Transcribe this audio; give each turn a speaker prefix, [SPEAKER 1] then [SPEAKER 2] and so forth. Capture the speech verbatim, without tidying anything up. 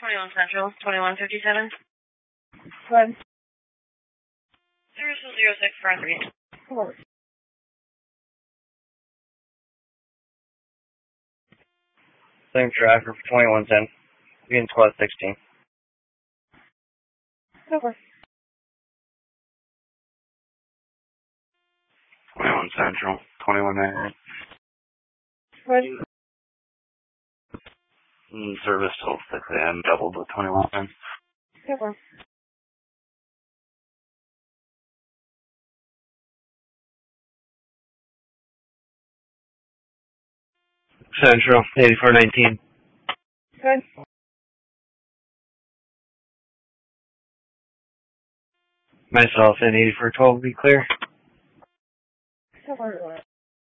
[SPEAKER 1] twenty-one Central, twenty-one fifty-seven.
[SPEAKER 2] Good.
[SPEAKER 1] Service zero six four three.
[SPEAKER 2] Four.
[SPEAKER 3] Same tracker for twenty-one ten. Being squad sixteen.
[SPEAKER 2] Over.
[SPEAKER 3] twenty-one Central, twenty-one ninety.
[SPEAKER 2] Good.
[SPEAKER 3] Mm, service till six A M, doubled with twenty-one ten.
[SPEAKER 2] Over.
[SPEAKER 3] Central, eighty-four nineteen.
[SPEAKER 2] Good.
[SPEAKER 3] Myself in eighty-four twelve, be clear.
[SPEAKER 2] Over.